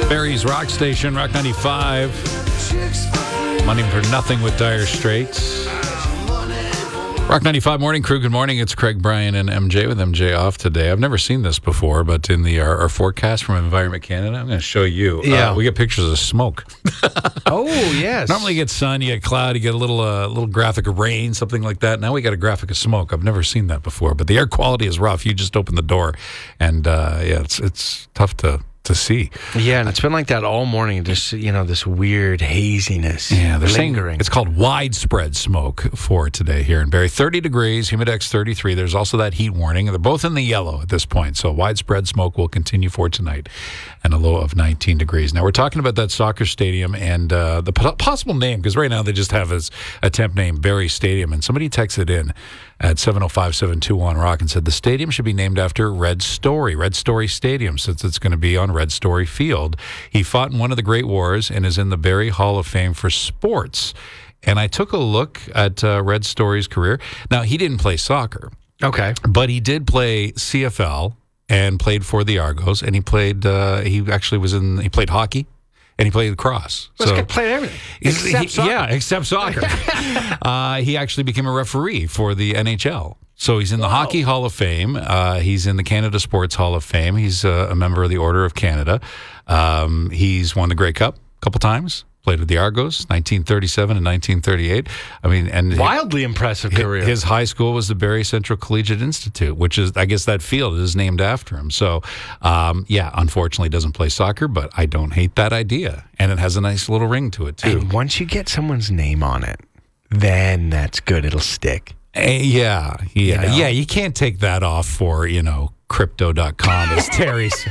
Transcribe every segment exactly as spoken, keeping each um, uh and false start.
Barry's Rock Station, Rock ninety-five. Money for Nothing with Dire Straits. Rock ninety-five Morning Crew, good morning. It's Craig, Brian, and M J with M J off today. I've never seen this before, but in the our, our forecast from Environment Canada, I'm going to show you. Yeah. Uh, we get pictures of smoke. Oh, yes. Normally you get sun, you get cloud, you get a little uh, little graphic of rain, something like that. Now we got a graphic of smoke. I've never seen that before, but the air quality is rough. You just open the door, and uh, yeah, it's it's tough to to see. Yeah, and it's been like that all morning. Just, you know, this weird haziness. Yeah, they're lingering. saying it's called widespread smoke for today here in Barrie. thirty degrees, humidex thirty-three. There's also that heat warning. They're both in the yellow at this point. So widespread smoke will continue for tonight, and a low of nineteen degrees. Now we're talking about that soccer stadium and uh, the po- possible name, because right now they just have as a temp name Barrie Stadium, and somebody texted in at seven oh five, seven two one rock and said the stadium should be named after Red Story, Red Story Stadium, since it's going to be on Red Story Field. He fought in one of the Great Wars and is in the Barrie Hall of Fame for sports. And I took a look at uh, Red Story's career. Now, he didn't play soccer. Okay. But he did play C F L and played for the Argos, and he played, uh, he actually was in, he played hockey. And he played lacrosse. Well, so he played everything. Except he, soccer. Yeah, except soccer. uh, he actually became a referee for the N H L. So he's in the Whoa. Hockey Hall of Fame. Uh, he's in the Canada Sports Hall of Fame. He's uh, a member of the Order of Canada. Um, he's won the Grey Cup a couple times. Played with the Argos, nineteen thirty-seven and nineteen thirty-eight. I mean, and wildly impressive his, career. His high school was the Barrie Central Collegiate Institute, which is, I guess, that field is named after him. So, um, yeah, unfortunately, doesn't play soccer, but I don't hate that idea, and it has a nice little ring to it too. And once you get someone's name on it, then that's good. It'll stick. Uh, yeah, yeah, You know? yeah. You can't take that off for, you know, crypto dot com, as Terry said.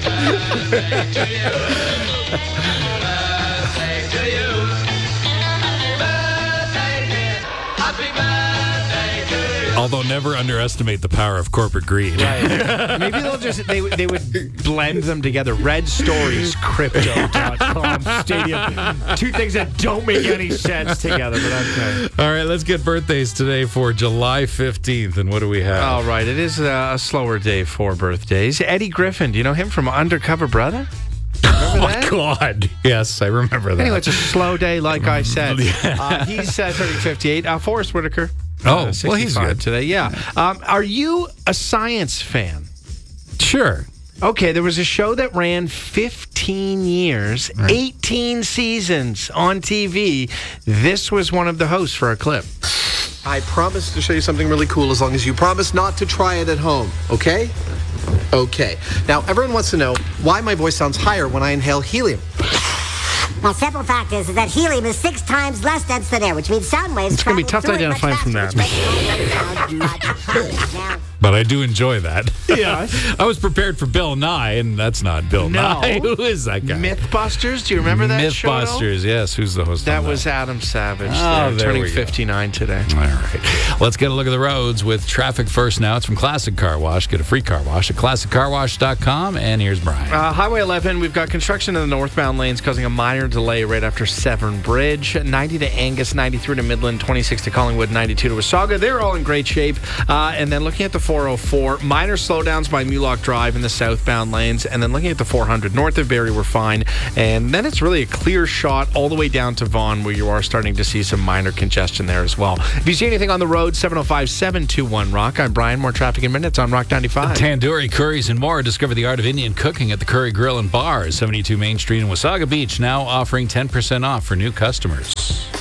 Although never underestimate the power of corporate greed. Right. Maybe they'll just they they would blend them together. Red Stories, Crypto dot com, Stadium. Two things that don't make any sense together, but okay. All right, let's get birthdays today for July fifteenth. And what do we have? All right, it is a, a slower day for birthdays. Eddie Griffin, do you know him from Undercover Brother? Remember Oh, my that? God. Yes, I remember that. Anyway, it's a slow day, like I said. Uh, he's uh, thirty fifty-eight. Uh, Forrest Whitaker. Oh, uh, well, he's good today. Yeah. Um, are you a science fan? Sure. Okay, there was a show that ran fifteen years, Right. eighteen seasons on T V. This was one of the hosts for a clip. I promise to show you something really cool as long as you promise not to try it at home, okay? Okay. Now, everyone wants to know why my voice sounds higher when I inhale helium. Well, simple fact is, is that helium is six times less dense than air, which means sound waves It's gonna be travel tough to through it much identify from faster, which makes But I do enjoy that. Yeah. I was prepared for Bill Nye, and that's not Bill No. Nye. Who is that guy? Mythbusters, do you remember that show? though? Mythbusters, yes. Who's the host That on was Adam Savage. Oh, there, there turning we go. fifty-nine today. All right. Let's get a look at the roads with traffic first now. It's from Classic Car Wash. Get a free car wash at classic car wash dot com. And here's Brian. Uh, Highway eleven, we've got construction in the northbound lanes causing a minor delay right after Severn Bridge. ninety to Angus, ninety-three to Midland, twenty-six to Collingwood, ninety-two to Wasaga. They're all in great shape. Uh, and then looking at the four oh four, minor slowdowns by Mulock Drive in the southbound lanes. And then looking at the four hundred north of Barrie, we're fine. And then it's really a clear shot all the way down to Vaughan, where you are starting to see some minor congestion there as well. If you see anything on the road, seven oh five, seven two one rock. I'm Brian. More traffic in minutes on Rock ninety-five. Tandoori, curries, and more. Discover the art of Indian cooking at the Curry Grill and Bar, seventy-two Main Street in Wasaga Beach, now offering ten percent off for new customers.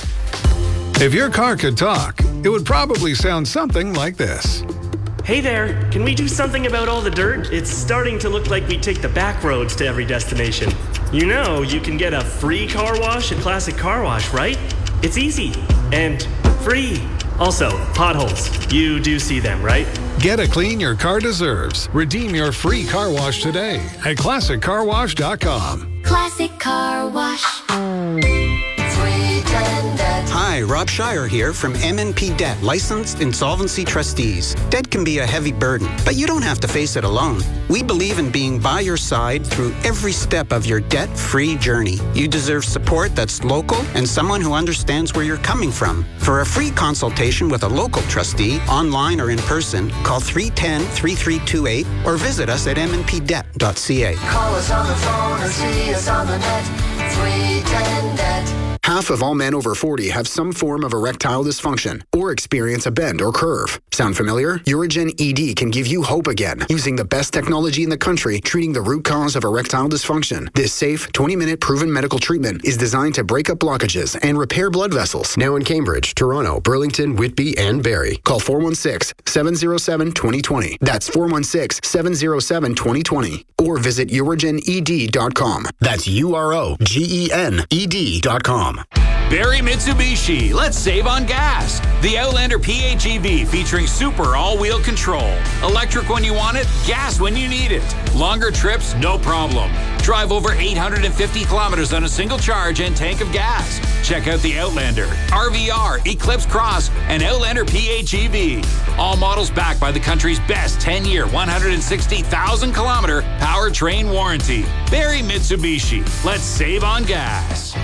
If your car could talk, it would probably sound something like this. Hey there, can we do something about all the dirt? It's starting to look like we take the back roads to every destination. You know, you can get a free car wash at Classic Car Wash, right? It's easy and free. Also, potholes. You do see them, right? Get a clean your car deserves. Redeem your free car wash today at classic car wash dot com. Classic Car Wash. Sweet and Hi, Hi, Rob Shire here from M and P Debt, licensed insolvency trustees. Debt can be a heavy burden, but you don't have to face it alone. We believe in being by your side through every step of your debt-free journey. You deserve support that's local and someone who understands where you're coming from. For a free consultation with a local trustee, online or in person, call three one zero, three three two eight or visit us at m n p debt dot c a. Call us on the phone or see us on the net. three one zero net. Half of all men over forty have some form of erectile dysfunction or experience a bend or curve. Sound familiar? Urigen E D can give you hope again using the best technology in the country treating the root cause of erectile dysfunction. This safe, twenty-minute proven medical treatment is designed to break up blockages and repair blood vessels. Now in Cambridge, Toronto, Burlington, Whitby, and Barrie. Call four one six, seven zero seven, two zero two zero. That's four one six, seven zero seven, two zero two zero. Or visit urigen e d dot com. That's U R O G E N E D dot com. Barrie Mitsubishi, let's save on gas. The Outlander P H E V featuring super all-wheel control. Electric when you want it, gas when you need it. Longer trips, no problem. Drive over eight hundred fifty kilometers on a single charge and tank of gas. Check out the Outlander, R V R, Eclipse Cross, and Outlander P H E V. All models backed by the country's best ten-year, one hundred sixty thousand kilometer powertrain warranty. Barrie Mitsubishi, let's save on gas.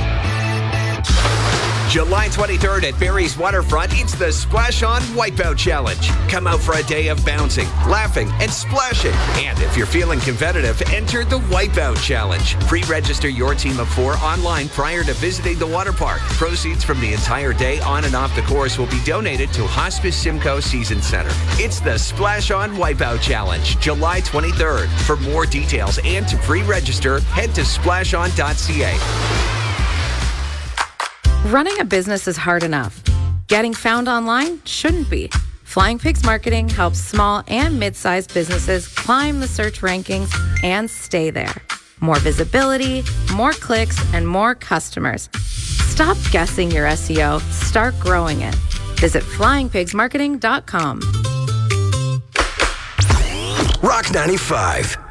July twenty-third at Barrie's Waterfront, it's the Splash On Wipeout Challenge. Come out for a day of bouncing, laughing, and splashing. And if you're feeling competitive, enter the Wipeout Challenge. Pre-register your team of four online prior to visiting the water park. Proceeds from the entire day on and off the course will be donated to Hospice Simcoe Season Center. It's the Splash On Wipeout Challenge, July twenty-third. For more details and to pre-register, head to splash on dot c a. Running a business is hard enough. Getting found online shouldn't be. Flying Pigs Marketing helps small and mid-sized businesses climb the search rankings and stay there. More visibility, more clicks, and more customers. Stop guessing your S E O. Start growing it. Visit flying pigs marketing dot com. Rock ninety-five.